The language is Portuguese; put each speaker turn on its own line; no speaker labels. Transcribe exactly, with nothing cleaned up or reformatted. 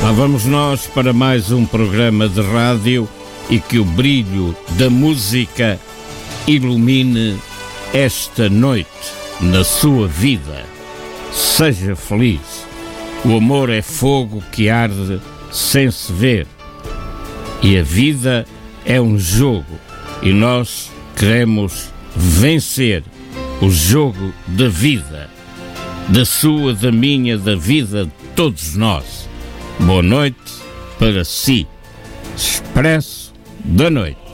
Lá vamos nós para mais um programa de rádio e que o brilho da música ilumine esta noite na sua vida. Seja feliz. O amor é fogo que arde sem se ver. E a vida é um jogo e nós queremos vencer o jogo da vida. Da sua, da minha, da vida de todos nós. Boa noite para si. Expresso da Noite.